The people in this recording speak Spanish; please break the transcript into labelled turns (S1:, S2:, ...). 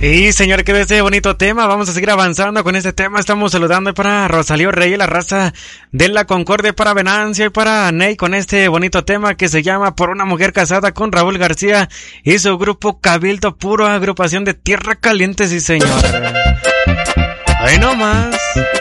S1: Y señor, que de este bonito tema, vamos a seguir avanzando con este tema. Estamos saludando para Rosalío Reyes, la raza de la Concordia, para Venancio y para Ney con este bonito tema que se llama Por una mujer casada con Raúl García y su grupo Cabildo Puro, agrupación de Tierra Caliente, sí señor. Ahí nomás.